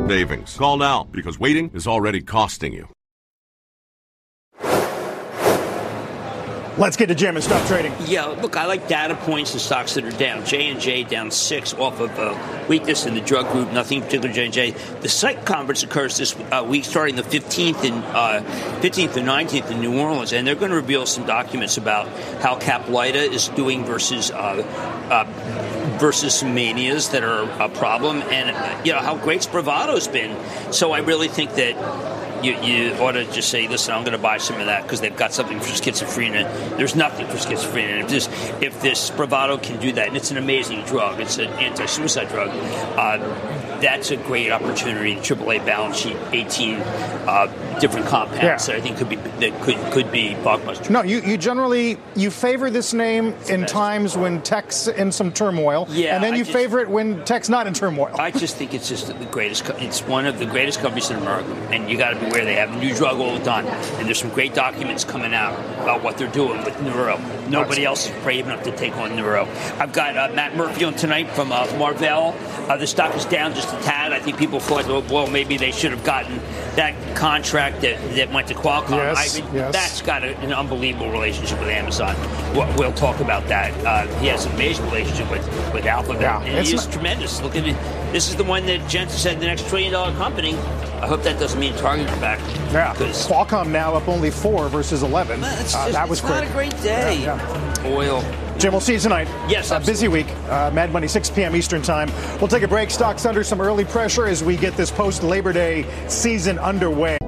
savings. Call now because waiting is already costing you. Let's get to Jim and stock trading. Yeah, look, I like data points in stocks that are down. J&J down 6 off of weakness in the drug group. Nothing particular J&J. The Psych conference occurs this week, starting the 15th and 19th in New Orleans, and they're going to reveal some documents about how Caplyta is doing versus some manias that are a problem, and how great Spravato's been. So I really think that you ought to just say, listen, I'm going to buy some of that because they've got something for schizophrenia. There's nothing for schizophrenia. If this Spravato can do that, and it's an amazing drug, it's an anti-suicide drug, that's a great opportunity. The AAA balance sheet, 18 different compounds that I think could be blockbusters. No, you generally favor this name in times when tech's in some turmoil, and then you favor it when tech's not in turmoil. I just think it's just the greatest. It's one of the greatest companies in America, and you got to be aware they have a new drug all the time, and there's some great documents coming out about what they're doing with neuro. Nobody else is brave enough to take on neuro. I've got Matt Murphy on tonight from Marvell. The stock is down just a tad. I think people thought, well, maybe they should have gotten that contract that went to Qualcomm. Yes. That's got an unbelievable relationship with Amazon. We'll talk about that. He has an amazing relationship with Alphabet. Yeah, and he is tremendous. Look at it. This is the one that Jensen said the next $1 trillion company. I hope that doesn't mean Target are back. Yeah, Qualcomm now up only 4 versus 11. That was not a great day. Yeah. Oil. Jim, we'll see you tonight. Yes, busy week. Mad Money, 6 p.m. Eastern Time. We'll take a break. Stocks under some early pressure as we get this post-Labor Day season underway.